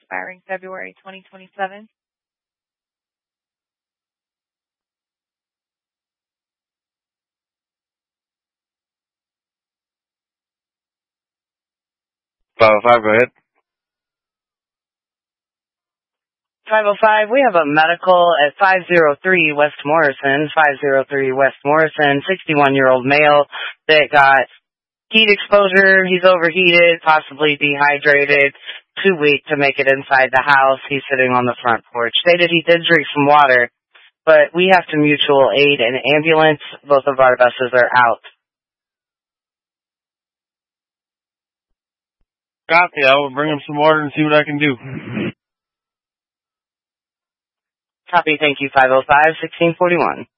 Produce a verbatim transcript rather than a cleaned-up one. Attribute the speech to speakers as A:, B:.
A: expiring February twenty twenty-seven.
B: five oh five, go ahead.
C: five oh five, we have a medical at five oh three West Morrison, five oh three West Morrison, sixty-one-year-old male that got heat exposure. He's overheated, possibly dehydrated, too weak to make it inside the house. He's sitting on the front porch. Stated he did drink some water, but we have to mutual aid an ambulance. Both of our buses are out.
B: Copy. I will bring him some water and see what I can do.
C: Copy. Thank you, five oh five, sixteen forty-one.